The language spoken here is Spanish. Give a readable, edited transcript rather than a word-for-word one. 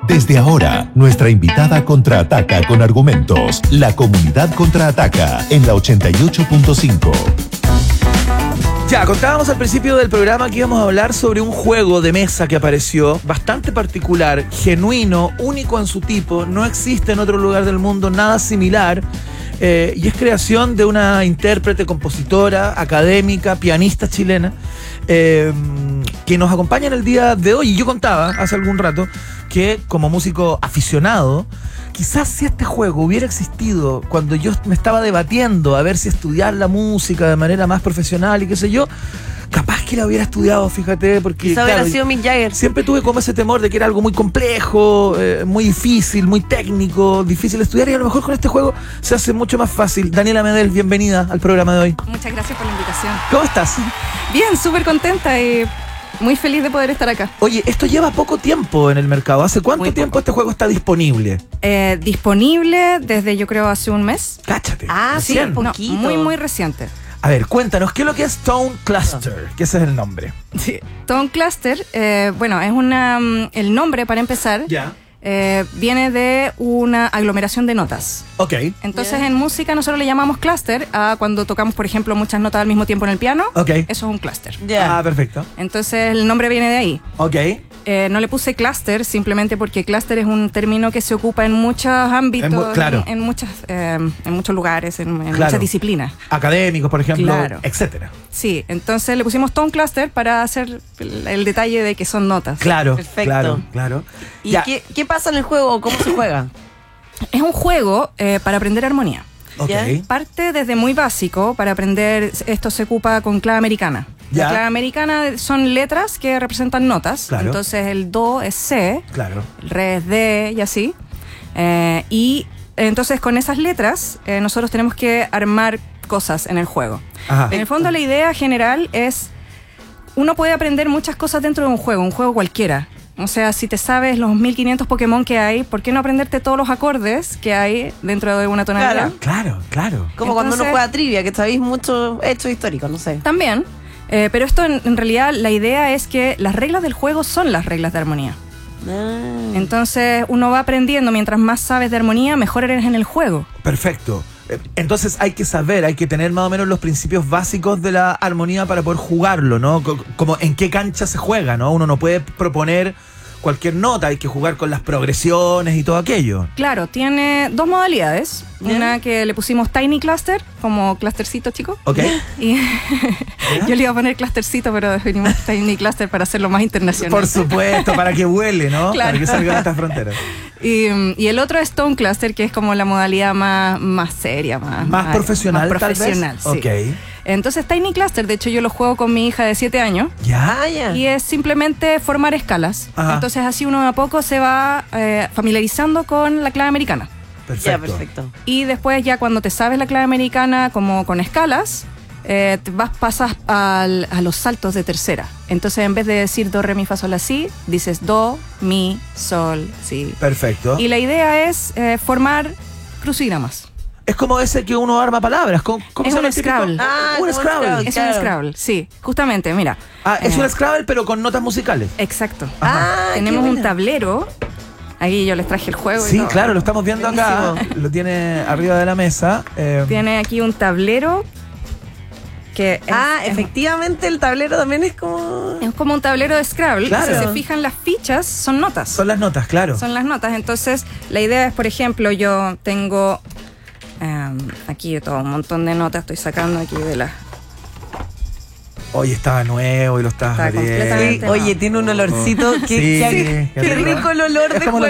Desde ahora, nuestra invitada contraataca con argumentos. La comunidad contraataca en la 88.5. Ya, contábamos al principio del programa que íbamos a hablar sobre un juego de mesa que apareció bastante particular, genuino, único en su tipo, no existe en otro lugar del mundo nada similar, y es creación de una intérprete, compositora, académica, pianista chilena, que nos acompaña en el día de hoy. Y yo contaba hace algún rato que como músico aficionado, quizás si este juego hubiera existido cuando yo me estaba debatiendo a ver si estudiar la música de manera más profesional y qué sé yo, capaz que la hubiera estudiado, fíjate, porque quizás hubiera sido Mick Jagger. Siempre tuve como ese temor de que era algo muy complejo, muy difícil, muy técnico, difícil de estudiar, y a lo mejor con este juego se hace mucho más fácil. Daniela Medel, bienvenida al programa de hoy. Muchas gracias por la invitación. ¿Cómo estás? Bien, súper contenta y muy feliz de poder estar acá. Oye, esto lleva poco tiempo en el mercado. ¿Hace cuánto tiempo este juego está disponible? Disponible desde, yo creo, hace un mes. Cáchate. Ah, sí, recién. poquito. No, muy reciente. A ver, cuéntanos, ¿qué es lo que es Tone Cluster? Que ese es el nombre. Sí. Tone Cluster, bueno, es el nombre, para empezar, viene de una aglomeración de notas. Ok. Entonces, en música nosotros le llamamos cluster a cuando tocamos, por ejemplo, muchas notas al mismo tiempo en el piano. Ok. Eso es un cluster. Ya. Ah, perfecto. Entonces, el nombre viene de ahí. Ok. No le puse cluster simplemente porque cluster es un término que se ocupa en muchos ámbitos, claro. en muchos lugares, en Claro. muchas disciplinas. Académicos, por ejemplo, Claro. etcétera. Sí, entonces le pusimos tone cluster para hacer el detalle de que son notas. Claro, Perfecto. claro. ¿Y Ya. qué pasa en el juego? ¿Cómo se juega? Es un juego para aprender armonía. Ok. ¿Ya? Parte desde muy básico para aprender, esto se ocupa con clave americana. Ya. La clave americana son letras que representan notas. Claro. Entonces el do es C, Claro. el re es D y así. Y entonces con esas letras nosotros tenemos que armar cosas en el juego. Ajá. En el fondo la idea general es, uno puede aprender muchas cosas dentro de un juego cualquiera. O sea, si te sabes los 1500 Pokémon que hay, ¿por qué no aprenderte todos los acordes que hay dentro de una tonalidad? Claro. Como cuando uno Entonces- juega trivia, que sabéis muchos hechos históricos, no sé. También, pero esto en realidad la idea es que las reglas del juego son las reglas de armonía. Entonces uno va aprendiendo, mientras más sabes de armonía, mejor eres en el juego. Perfecto. Entonces hay que saber, hay que tener más o menos los principios básicos de la armonía para poder jugarlo, ¿no? Como en qué cancha se juega, ¿no? Uno no puede proponer cualquier nota, hay que jugar con las progresiones y todo aquello. Claro, tiene dos modalidades. Bien. Una que le pusimos Tiny Cluster, como clustercito chico. ¿Ok? Y yo le iba a poner clustercito, pero definimos Tiny Cluster para hacerlo más internacional. Por supuesto, para que vuele, ¿no? Claro. Para que salga de estas fronteras. Y el otro es Tone Cluster, que es como la modalidad más seria, Más profesional, más tal vez. profesional, sí. Ok. Entonces Tiny Cluster, de hecho yo lo juego con mi hija de 7 años. ¿Ya? Ah, ya. Y es simplemente formar escalas. Ajá. Entonces así uno de a poco se va familiarizando con la clave americana. Perfecto. Ya, perfecto. Y después ya cuando te sabes la clave americana como con escalas, pasas a los saltos de tercera. Entonces en vez de decir do, re, mi, fa, sol, la, si, dices do, mi, sol, si. Perfecto. Y la idea es formar crucigramas. Es como ese que uno arma palabras. ¿Cómo Es se llama un el típico? Scrabble. Ah, Un como un Scrabble. Scrabble. Es Claro. un Scrabble, sí. Justamente, mira. Es un Scrabble, pero con notas musicales. Exacto. Ah, Tenemos qué un buena. tablero. Aquí yo les traje el juego. y Sí, todo. claro, lo estamos viendo acá. Lo tiene arriba de la mesa. Tiene aquí un tablero que es Efectivamente el tablero también es como... es como un tablero de Scrabble. Claro. Si se fijan, las fichas son notas. Son las notas, claro. Son las notas. Entonces, la idea es, por ejemplo, yo tengo aquí todo un montón de notas. Estoy sacando aquí de las... Hoy estaba nuevo y lo estabas Está abriendo. completamente Oye, tiene un olorcito. Sí, Qué rico el olor Es de como juego.